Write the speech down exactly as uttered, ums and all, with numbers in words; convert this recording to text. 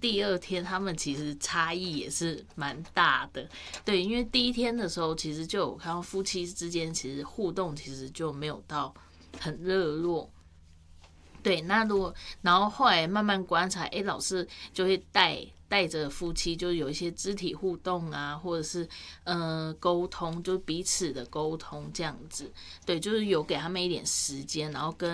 第二天他们其实差异也是蛮大的。对，因为第一天的时候，其实就有看到夫妻之间其实互动其实就没有到很热络。对，那如果然后后来慢慢观察，哎，老师就会带带着夫妻，就有一些肢体互动啊，或者是呃沟通，就彼此的沟通这样子。对，就是有给他们一点时间，然后跟